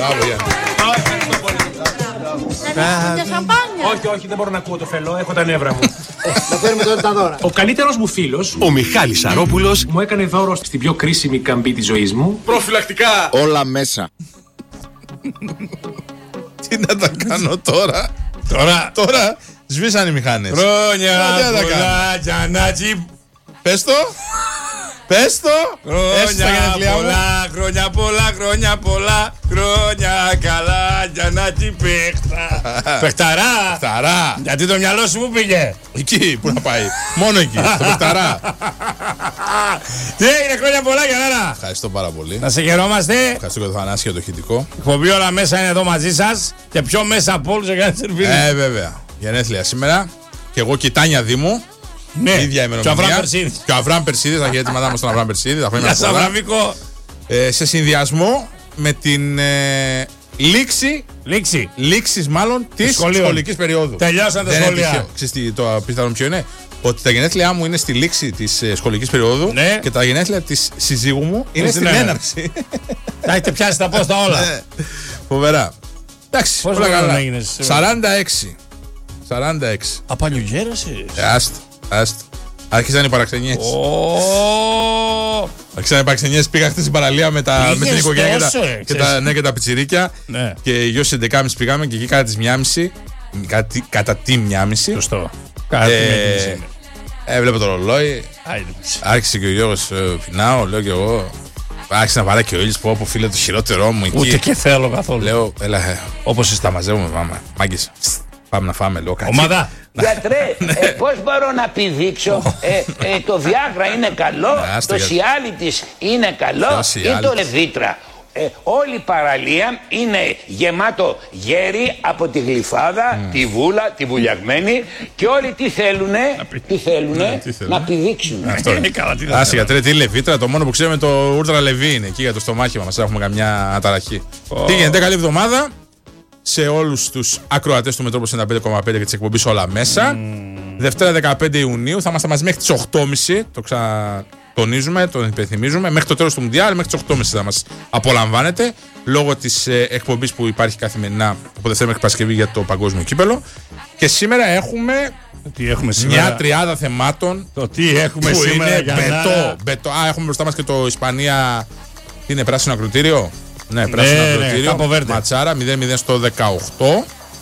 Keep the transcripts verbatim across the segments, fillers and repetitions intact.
Μπράβο, Γιάννη. Όχι, όχι, δεν μπορώ να ακούω το φελό, έχω τα νεύρα μου. Να φέρουμε τώρα τα δώρα. Ο καλύτερος μου φίλος, Ο Μιχάλης Σαρόπουλος, μου έκανε δώρο στην πιο κρίσιμη καμπή της ζωής μου. Προφυλακτικά. Όλα μέσα. Τι να τα κάνω τώρα. Τώρα, Τώρα σβήσαν οι μηχάνες. χρόνια Τι να τα πολλά, Γιαννάτσι. Πες το. Πες το. Έστω στα Χρόνια γενέθλιά μου. πολλά, χρόνια πολλά, χρόνια πολλά, χρόνια καλά, Γιαννάτσι παίχτα. Παιχταρά. Παιχταρά. Γιατί το μυαλό σου που πήγε. Εκεί, πού να πάει. Μόνο εκεί, στο παιχταρά. Τι έγινε, χρόνια πολλά, Γιαννάρα. Ευχαριστώ πάρα πολύ. Να σε χαιρόμαστε. Ευχαριστώ και το Θανάση για το ηχητικό. Η εκπομπή Όλα Μέσα είναι εδώ μαζί σας. Και πιο μέσα από όλους έκανε σερβίρι. Ε, βέβαια. Γενέθλια σήμερα. Και εγώ και η Τάνια Δήμου. Ναι, Ίδια και ο Αβραάμ ημερομηνία. Περσίδης. Και ο Αβραάμ Περσίδης. Τα χαιρετήματά μας στον Αβραάμ Περσίδη. Τα Γεια σας, χρόνια πολλά. Αβραμίκο. Ε, σε συνδυασμό με την ε, λήξη, Λήξη. λήξης μάλλον της σχολείων. σχολικής περίοδου. Τελειώσαν τα Δεν είναι σχολεία. τυχαίο. Ξέρεις τι, το πιθανό ποιο είναι? Ότι τα γενέθλιά μου είναι στη λήξη της ε, σχολικής περίοδου, Ναι. και τα γενέθλια της συζύγου μου είναι στην στην έναρξη. έναρξη. Τα έχετε πιάσει τα πόστα όλα. Ναι. Φοβερά. Εντάξει, Πόσο όλα χρόνο καλά. έγινες, ε? σαράντα έξι. σαράντα έξι. Απαλιογέρασες. Ε, Άστα, άστα. Άρχισαν οι παραξενιές. Ω, Άρχισαν οι παραξενιές. Πήγα χθες στην παραλία με, τα, με την Πήγες οικογένεια και τα, τόσο, ε, και, τα, ξέρεις. ναι, και τα πιτσιρίκια. Ναι. Και η γιος της έντεκα και μισή πήγαμε και εκεί κατά τις μία και μισή. Κατά, κατά τη μία και μισή. Σωστό. Κάτι Ε, με κίνηση. Έβλεπε το ρολόι. Άιντε. Άρχισε και ο Γιώργος ε, πεινάω, λέω και εγώ. Άρχισε να βαράει και ο ήλιος που από φίλε το χειρότερό μου εκεί. Ούτε και θέλω καθόλου. Λέω, έλα, ε, Όπως εσύ τα μαζεύουμε, πάμε. Μάγκες, πάμε να φάμε, λέω κάτι. Ομάδα. Γιατρέ, ε, πώς μπορώ να πηδήξω, ε, ε, το Viagra είναι καλό, άστο, το για- Cialis είναι καλό Ποιο ή το Cialis? Levitra. Ε, όλη η παραλία είναι γεμάτο γέρι από τη Γλυφάδα, τη Βούλα, τη Βουλιαγμένη και όλοι τι θέλουνε, τι θέλουνε, τι θέλουνε. να πηδήξουν. Αυτό είναι. Ε, καλά, τι θα Άσε θέλω. γιατρέ, τι λεβίτρα, το μόνο που ξέρουμε το Ούλτρα Λεβί είναι εκεί για το στομάχι μας. Έχουμε καμιά αταραχή. Τι γίνεται, καλή εβδομάδα σε όλους τους ακροατές του Μετρόπολης ενενήντα πέντε κόμμα πέντε και της εκπομπής Όλα Μέσα. Δευτέρα δεκαπέντε Ιουνίου θα είμαστε μαζί μέχρι τις οκτώ και μισή. Το ξανατονίζουμε, το υπενθυμίζουμε. Μέχρι το τέλος του Μουντιάλ, μέχρι τις οκτώ και μισή θα μας απολαμβάνετε. Λόγω της ε, εκπομπής που υπάρχει καθημερινά από Δευτέρα μέχρι Παρασκευή για το Παγκόσμιο Κύπελο. Και σήμερα έχουμε Τι έχουμε μια σήμερα. τριάδα θεμάτων Το τι έχουμε που σήμερα. είναι Γιαννάρα. μπετό, μπετό. Α, έχουμε μπροστά μας και το Ισπανία. Τι είναι, πράσινο ακροτήριο. Ναι, πράσινο ναι, ακροτήριο. Capo Verde. Ματσάρα, μηδέν μηδέν στο δεκαοκτώ.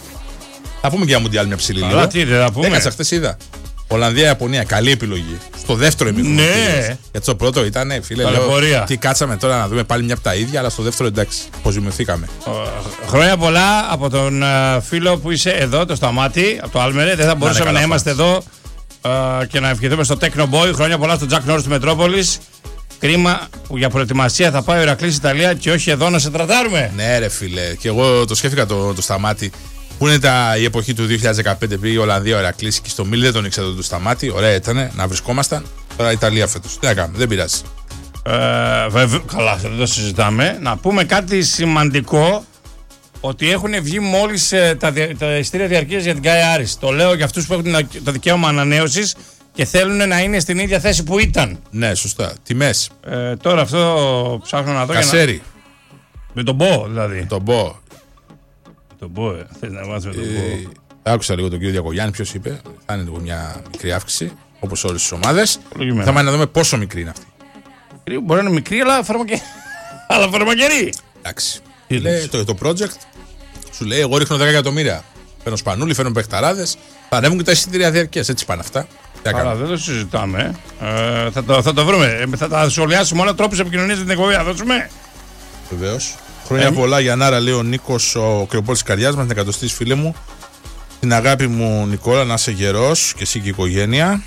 Θα πούμε και για Μουντιάλ μια ψηλή Αλλά λίγο. τι δεν θα πούμε. Έκατσα χθες είδα. Ολλανδία-Ιαπωνία, καλή επιλογή. Στο δεύτερο ημίχρονο. Ναι. κυρίως. Γιατί στο πρώτο ήταν, φίλε, λέω, Ταλαιπωρία. τι κάτσαμε τώρα να δούμε πάλι μια από τα ίδια, αλλά στο δεύτερο εντάξει, αποζημιωθήκαμε. Χρόνια πολλά από τον ε, φίλο που είσαι εδώ, το Σταμάτη, από το Άλμερε. Δεν θα μπορούσαμε καλά, να είμαστε εδώ ε, και να ευχηθούμε στο Techno Boy. Χρόνια πολλά στον Jack Norris του Μετρόπολης. Κρίμα που για προετοιμασία θα πάει ο Ηρακλής Ιταλία και όχι εδώ να σε τρατάρουμε. Ναι, ρε φίλε, και εγώ το σκέφτηκα το, το Σταμάτη. Πού είναι τα, η εποχή του δύο χιλιάδες δεκαπέντε, πήγε η Ολλανδία, ο Ηρακλής και στο Μίλ δεν τον ήξερα το Σταμάτη. Ωραία ήταν να βρισκόμασταν. Τώρα η Ιταλία φέτος. Τι να κάνουμε, δεν πειράζει. Ε, βέβαια, καλά, δεν το συζητάμε. Να πούμε κάτι σημαντικό. Ότι έχουν βγει μόλις ε, τα, δια- τα ειστήρια διαρκείας για την ΚΑΕ Άρης. Το λέω για αυτούς που έχουν το δικαίωμα ανανέωσης και θέλουν να είναι στην ίδια θέση που ήταν. Ναι, σωστά. Τιμές. Ε, τώρα αυτό ψάχνω να δω. για Κασέρι. Να... Με τον Μπο, δηλαδή. Τον Μπο. Με τον Μπο, ε. Θες να μάθεις με τον Μπο. Ε, άκουσα λίγο τον κύριο Διακογιάννη, ποιος είπε. Θα είναι λίγο μια μικρή αύξηση, όπως όλες τις ομάδες. Λογιμένα. Θα να δούμε πόσο μικρή είναι αυτή. Μπορεί να είναι μικρή, αλλά φαρμακε... αλλά φαρμακερή. Εντάξει. Τι Λέει, λες? το, το project σου λέει: εγώ ρίχνω δέκα εκατομμύρια. Φέρνω σπανούλι, φέρνω παιχταράδες. Θα ανέβουν και τα εισιτήρια διαρκείας. Έτσι πάνε αυτά. Τι να Αλλά κάνουμε. δεν το συζητάμε. Ε, θα, το, θα το βρούμε. Ε, θα τα σχολιάσουμε όλα. Τρόπους επικοινωνίας στην εκπομπή. Θα δώσουμε. Βεβαίως. Χρόνια Ε, πολλά για Νάρα, λέει ο Νίκος, ο κρεοπόλης της καρδιάς μας, την εκατοστή φίλε μου. Την αγάπη μου, Νικόλα, να είσαι γερός και εσύ και η οικογένεια.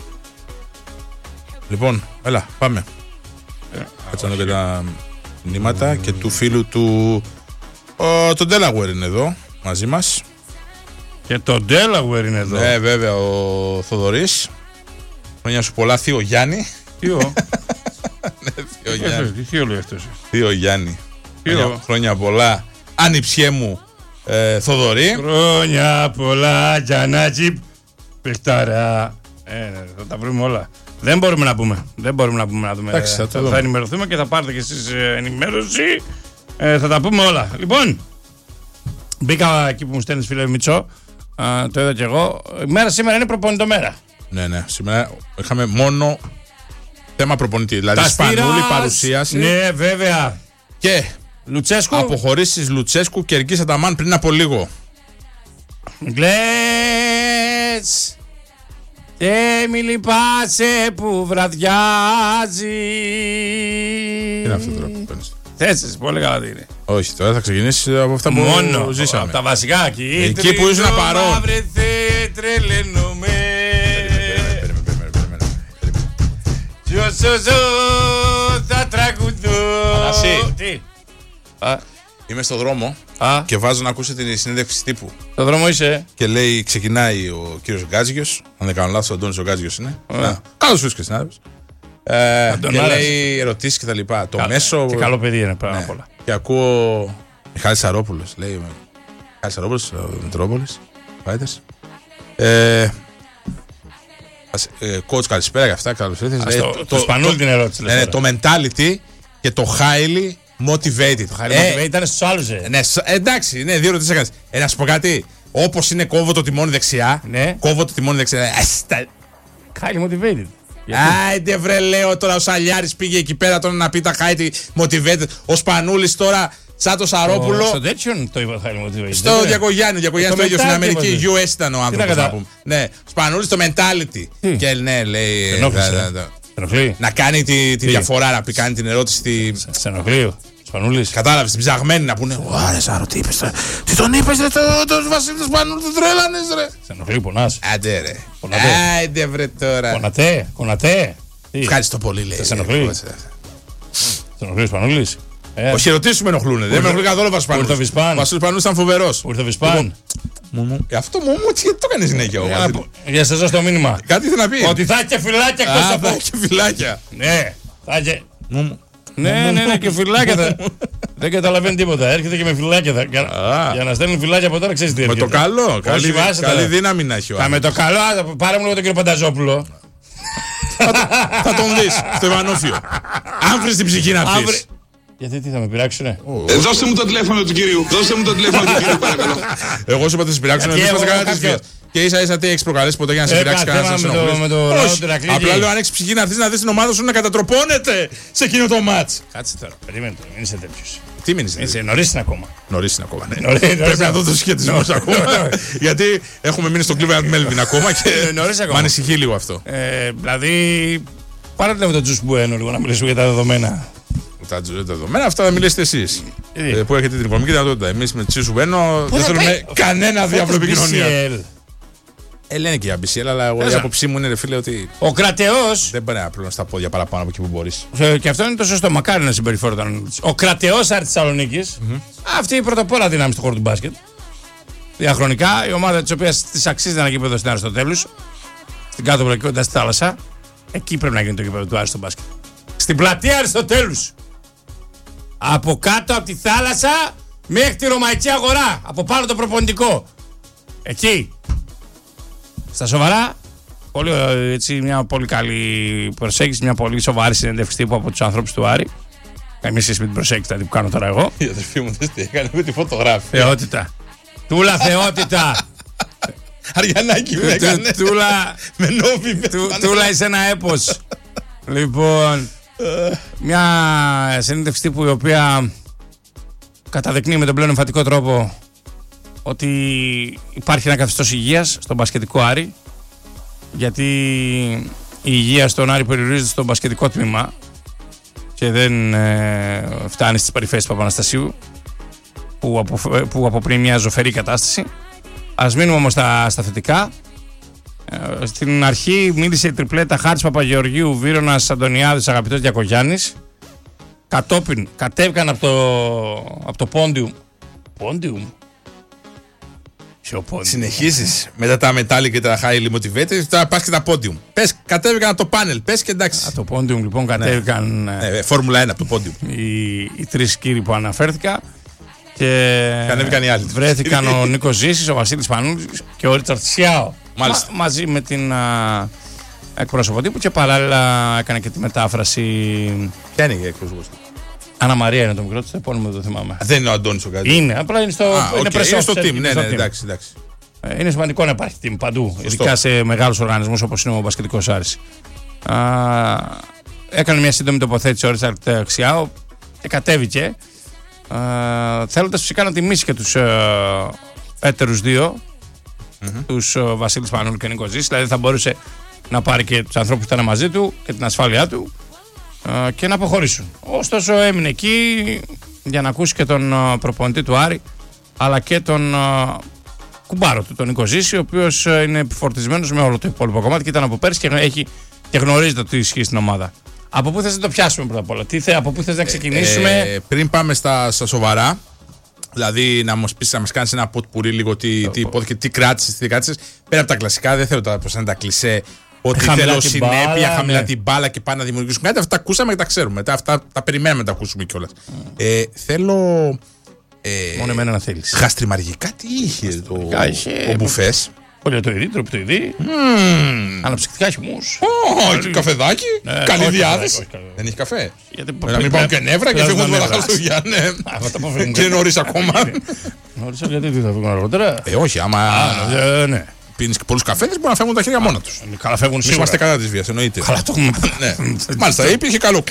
Λοιπόν, έλα, πάμε. Κάτσε να δω και τα μηνύματα και του φίλου του. Ο, το Delaware είναι εδώ μαζί μας. Και το Delaware είναι εδώ. Ναι, βέβαια, ο Θοδωρής. Χρόνια σου πολλά, θείο Γιάννη. Ποιο? Θείο Γιάννη. Τι θείο λέει αυτός? Θείο Γιάννη. Ποιο? Χρόνια, χρόνια πολλά. Άνοιψιέ μου, ε, Θοδωρή. Χρόνια πολλά, Γιαννάτσι. Παιχτάρα. Ε, ναι, θα τα βρούμε όλα. Δεν μπορούμε να πούμε. Δεν μπορούμε να πούμε να δούμε. Εντάξει, θα το θα, δούμε. θα ενημερωθούμε και θα πάρετε κι εσείς ε, ενημέρωση. Ε, θα τα πούμε όλα. Λοιπόν, μπήκα εκεί που μου στέλνεις φίλε Μητσό. Uh, το είδα κι εγώ. Η μέρα σήμερα είναι προπονητομέρα. Ναι, ναι. Σήμερα είχαμε μόνο θέμα προπονητή. Δηλαδή Σπανούλη, παρουσίαση. Ναι, βέβαια. Και Λουτσέσκου. αποχωρήσεις Λουτσέσκου και Ερκής Αταμάν πριν από λίγο. Γκλέτς και μη λυπάσαι που βραδιάζει. Τι είναι αυτό τώρα που παίρνεις? Θέσεις, πολύ καλά τι είναι. Όχι, τώρα θα ξεκινήσει από αυτά που Μόνο ζήσαμε. από τα βασικά εκεί. Εκεί που ήσουν παρόν. Τρελαίνομαι. Περίμενε, περίμενε, περίμενε. Ζω, ζω, ζω, θα τραγουδώ. Ανάση. Τι. Είμαι στο δρόμο Α, και βάζω να ακούσετε την συνέντευξη τύπου. στο δρόμο είσαι. Και λέει, ξεκινάει ο κύριος Γκάζικιος. Αν δεν κάνω λάθος, ο Αντώνης ο Γκάζικιος είναι. Καλώς βρίσκεται συνάδελφος. Ε, και λέει ερωτήσεις και τα λοιπά. Το μέσο. Και καλό παιδί είναι πάνω Ναι. απ' όλα. Και ακούω Μιχάλης Σαρόπουλος. Λέει Μιχάλης Σαρόπουλος, ο Μητρόπολης. Φάιτες. Ε, coach, καλησπέρα και αυτά. Καλώς ήρθες. Το, το Σπανούλη την ερώτηση. Ναι, το mentality και το highly motivated. Το Χάρη Ματιβέ ήταν στους άλλους. ε. Ναι, σ- εντάξει, ναι, δύο ερωτήσεις έκανες. Ε, να σου πω κάτι. Όπως είναι κόβω το τιμόνι δεξιά. Ναι. Κόβω το τιμόνι δεξιά. Ε, στα- Highly motivated. Γιατί? Άιντε βρε, λέω τώρα ο Σαλιάρης πήγε εκεί πέρα τώρα να πει τα highly motivated. Ο Σπανούλης τώρα σαν το Σαρόπουλο. Στο τέτοιον το είπα Highly motivated. Στο δεν Διακογιάννη, ο Διακογιάννης Το το ίδιο στην mentality Αμερική. είπατε. γιου ες ήταν ο άνθρωπος. να Να κατά- πούμε. Ναι, Σπανούλης το mentality. Τι? Και ναι, λέει. ε, Ενόχλησε. δα- δα- δα- ενοχλεί. Να κάνει τη, τη διαφορά, να πει κάνει την ερώτηση. Στη... Σε ενοχλεί. Σπανούλης. Κατάλαβες, την ψαγμένη να πούνε. Ωάρε, Σάρο, τι είπες τώρα. Τι τον είπες, ρε, το, το Βασίλη του Σπανούλη, του τρέλανες, ρε. Σε ενοχλεί, πονάς. Άντε, ρε. Πονατέ. Άντε, βρε τώρα. Κονατέ, κονατέ. Τι, Ευχαριστώ πολύ, λέει. σε ενοχλεί? Σε ενοχλεί Σπανούλης. Ε, Όχι, ερωτήσεις με ενοχλούνε. Δεν με ενοχλεί καθόλου ο Βασίλης. Ήρθε ο Βισπάν. Ο Βασίλης Σπανούλης ήταν φοβερός. Ήρθε ο Βισπάν. Μου, μου. Ε, Αυτό μου, μου, τι το έκανε συνέχεια ο Για να Βασίλης. πω- Για σας δώσω το μήνυμα. Κάτι ήθελε να πει. Ότι θα έχει φυλάκια εκτός Α, από. θα έχει φυλάκια. Ναι, θα έχει. Μου, μου. Ναι, ναι, ναι, και φυλάκια θα. Δεν καταλαβαίνει τίποτα. Έρχεται και με φυλάκια. Θα... Για... Α. για να στέλνουν φυλάκια από τώρα, ξέρει τι Με έρχεται. το καλό. Καλή, βάζετε. καλή δύναμη να έχει ο Τα με άνθρωπος. το καλό, α, πάρε μου λίγο τον κύριο Πανταζόπουλο. Θα τον δεις στο Ιβανόφιο. Αν βρεις την ψυχή να Αύριο- πεις. Γιατί τι θα με πειράξουνε. Ε, δώστε μου το τηλέφωνο του κυρίου. Δώστε μου το τηλέφωνο του κυρίου, παρακαλώ. Εγώ σου είπα ότι σε πειράξουν, Γιατί εμείς μας εγώ κάναμε τις κάποιο- βίας. Και ίσα ίσα τι έχεις προκαλέσει ποτέ για να σε Έκανα πειράξει κανένας να σε θέμα με το- ενοχλήσει. με το λαό Όχι, του Ηρακλή απλά εκεί. λέω αν έχεις ψυχή να έρθεις να δεις την ομάδα σου να κατατροπώνεται σε εκείνο το μάτς. Κάτσε τώρα, περίμενε τώρα, μην είσαι τέτοιος. Τι μείνεις, Είσαι νωρίς είναι ακόμα. νωρίς είναι ακόμα. ναι. Νωρίς, νωρίς Πρέπει να είναι. δω το σχετισμό ακόμα. Γιατί έχουμε μείνει στο Cleveland Melvin ακόμα και Νωρίς ακόμα. με ανησυχεί λίγο αυτό. Ε, δηλαδή, πάρε το με τον Τζους Μπουένο λίγο να μιλήσουμε για τα δεδομένα. Τα τζου- τα δεδομένα αυτά θα μιλήσετε εσείς. Τι? ε, Που έχετε την οικονομική δυνατότητα. Εμείς με Τσίσου Μπένο δεν θα θέλουμε πάει- κανένα διάβολο επικοινωνία. μπι σι ελ. Ε, λένε και για μπι σι ελ, αλλά εγώ η Έζα. άποψή μου είναι, ρε φίλε, ότι Ο κρατεός, δεν μπορεί να πλώνεις τα πόδια παραπάνω από εκεί που μπορείς. ε, και αυτό είναι το σωστό, μακάρι να συμπεριφέρονταν. Ο κρατεός Άρης Θεσσαλονίκης, αυτή η πρωτοπόρα δύναμη του χώρου του μπάσκετ. Διαχρονικά, η ομάδα της οποίας της αξίζει ένα γήπεδο στην Αριστοτέλους, στην κάτω πλακή κοντά στη θάλασσα, εκεί πρέπει να γίνει το γήπεδο του Άρη στο μπάσκετ. Στην πλατεία Αριστοτέλους. Από κάτω από τη θάλασσα μέχρι τη Ρωμαϊκή Αγορά. Από πάνω το προπονητικό. Εκεί. Στα σοβαρά, πολύ, ε, έτσι, μια πολύ καλή προσέγγιση, μια πολύ σοβαρή συνέντευξη τύπου από τους ανθρώπους του Άρη. Καμία σχέση με την προσέγγιση δηλαδή, που κάνω τώρα εγώ. Η αδερφή μου δεν τι έκανε με τη φωτογράφια. Θεότητα. Τούλα θεότητα. Αριανάκι με έκανε. Τούλα, Με νόβι με του- τούλα είσαι ένα έπος. Λοιπόν, μια συνέντευξη τύπου η οποία καταδεικνύει με τον πλέον εμφατικό τρόπο ότι υπάρχει ένα καθεστώς υγείας στον μπασκετικό Άρη, γιατί η υγεία στον Άρη περιορίζεται στο μπασκετικό τμήμα και δεν ε, φτάνει στις περιφέρειες του Παπαναστασίου που από, που από πριν μια ζωφερή κατάσταση. Ας μείνουμε όμως στα, στα θετικά. Ε, στην αρχή μίλησε η τριπλέτα Χάρης Παπαγεωργίου, Βύρονας Αντωνιάδης, αγαπητός Διακογιάννης. Κατόπιν κατέβηκαν από το, από το πόντιουμ. Πόντιουμ. Ποιο πόντιουμ. Συνεχίζεις μετά τα metallic και τα highly motivated, τώρα πας και τα podium. Πες, κατέβηκαν από το πάνελ, πες και εντάξει. Από το πόντιουμ λοιπόν κατέβηκαν ε, Ε, Φόρμουλα ένα από το podium. οι, οι τρεις κύριοι που αναφέρθηκα. Και Κανέβηκαν οι άλλοι. βρέθηκαν ο Νίκος Ζήσης, ο Βασίλης Πανούλης και ο Ρίτσαρτ Σιάο. Μάλιστα. Μα- μαζί με την α, εκπρόσωπο τύπου και παράλληλα έκανε και τη μετάφραση. Ποια είναι η εκπρόσωπος του? Άννα Μαρία είναι το μικρό της, το επώνυμο δεν το θυμάμαι. Δεν είναι ο Αντώνης ο κάτι. Είναι, απλά είναι στο, Α, είναι okay, είναι στο team. team. Ναι, ναι, εντάξει, εντάξει. Είναι σημαντικό να υπάρχει team παντού, ειδικά σε μεγάλους οργανισμούς όπως είναι ο Μπασκετικός Άρης. Α, έκανε μια σύντομη τοποθέτηση ο Ρίτσαρντ Αξιάο και κατέβηκε. Θέλοντας φυσικά να τιμήσει και τους ε, έτερους δύο, mm-hmm. τους ε, Βασίλη Σπανούλη και Νίκο Ζήση, δηλαδή θα μπορούσε να πάρει και τους ανθρώπους που ήταν μαζί του και την ασφάλειά του ε, και να αποχωρήσουν. Ωστόσο έμεινε εκεί για να ακούσει και τον ε, προπονητή του Άρη, αλλά και τον ε, κουμπάρο του, τον Νίκο Ζήση, ο οποίος ε, είναι επιφορτισμένος με όλο το υπόλοιπο κομμάτι και ήταν από πέρσι και, έχει, και γνωρίζει το τι ισχύει στην ομάδα. Από πού θες να το πιάσουμε πρώτα απ' όλα, τι θε, από πού θες να ξεκινήσουμε. Ε, ε, πριν πάμε στα, στα σοβαρά, δηλαδή να μας πεις, να μας κάνεις ένα ποτπουρί λίγο τι, τι υπόθηκε, τι κράτησες, τι κράτησες. Πέρα από τα κλασικά, δεν θέλω τώρα πως είναι τα κλισέ, ότι θέλω συνέπεια, μπάλα, χαμηλά ναι. την μπάλα και πάνε να δημιουργήσουμε κάτι. Αυτά τα ακούσαμε και τα ξέρουμε. Αυτά τα περιμένουμε να τα ακούσουμε κιόλας. Mm. Ε, θέλω. Ε, Μόνο εμένα να θέλεις. Γαστριμαργικά τι είχε το, ο Μπουφές. Πολιοτοειδή, τροπιτοειδή. Αναψυκτικά χυμούς. Όχι, καφεδάκι. Καλή διάθεση. Δεν έχει καφέ. Να μην πάω και νεύρα και φύγω τα Χριστούγεννα. Και είναι νωρίς ακόμα. Νωρίς γιατί δεν θα φύγουν αργότερα. Ε, όχι, άμα πίνεις και πολλούς καφέδες μπορεί να φεύγουν τα χέρια μόνα τους. Καλά, φεύγουν σίγουρα. Είμαστε κατά της βίας, εννοείται. Καλά, το έχουμε. Μάλιστα, υπήρχε καλό